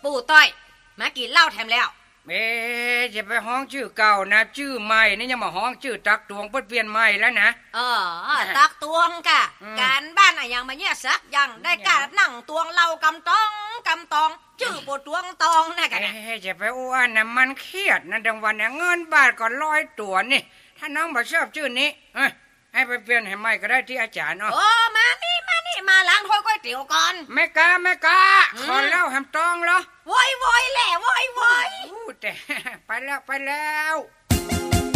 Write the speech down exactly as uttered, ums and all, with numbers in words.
ปู่ต้อยมากินเหล้าแถมแล้วเอ๊ะจะไปห้องชื่อเก่านะชื่อใหม่นี่ยังมาห้องชื่อตักตวงเพิ่นเปลี่ยนใหม่แล้วนะเออตักตวงกะการบ้านอะอย่างมาเนี่ยสักอย่างได้กะนั่งตวงเหล้ากำตองกำตองชื่อปู่ตวงตองนะกันนะเอ๊ะจะไปอ้วนนะมันเครียดนะดังวันเนี่ยเงินบาทก็ร้อยตัวนี่ถ้าน้องบ่ชอบชื่อนี้เอ้ยให้ไปเปลี่ยนให้ใหม่ก็ได้ที่อาจารย์เนาะโอ้มานี่มานี่มาล้างถ้วยก๋วยเตี๋ยวก่อนไม่กล้าไม่กล้าขอเล่าหำตองเหรอวอยวอยแหละวอยวอยแต่ไปแล้วไปแล้ว